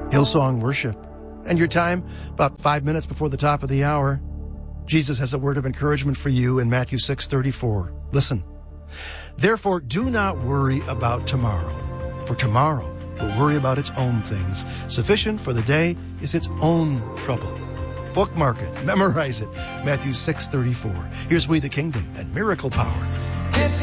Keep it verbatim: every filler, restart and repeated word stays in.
Hillsong Worship. And your time, about five minutes before the top of the hour. Jesus has a word of encouragement for you in Matthew six thirty-four. Listen. Therefore, do not worry about tomorrow, for tomorrow will worry about its own things. Sufficient for the day is its own trouble. Bookmark it, memorize it. Matthew six thirty-four. Here's We the Kingdom and Miracle Power